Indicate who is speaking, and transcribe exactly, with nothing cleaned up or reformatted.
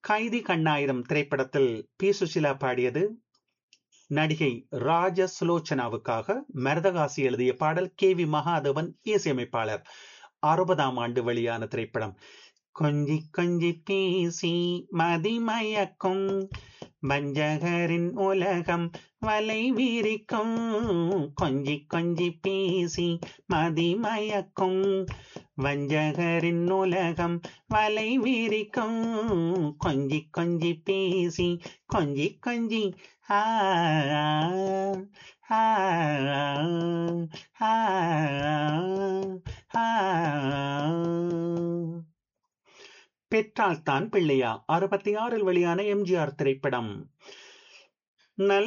Speaker 1: கைதி கண்ணாயிரம் திரைப்படத்தில் பி சுசிலா பாடியது. நடிகை ராஜ சுலோச்சனாவுக்காக மரதகாசி எழுதிய பாடல். கே வி மகாதேவன் இசையமைப்பாளர். அறுபதாம் ஆண்டு வெளியான திரைப்படம். கொஞ்சி கொஞ்சி பேசி மதிமயக்கும் வஞ்சகரின் உலகம் வலை வீரிக்கும். கொஞ்சி கொஞ்சி பேசி மதிமயக்கும் வஞ்சகரின் உலகம் வலை வீரிக்கும். கொஞ்சி கொஞ்சி பேசி கொஞ்சி கொஞ்சி ஆ ஆ ஆ ஆ. பெற்றால் தான் பிள்ளையா அறுபத்தி ஆறில் வெளியான எம் ஜி ஆர் திரைப்படம். நல்ல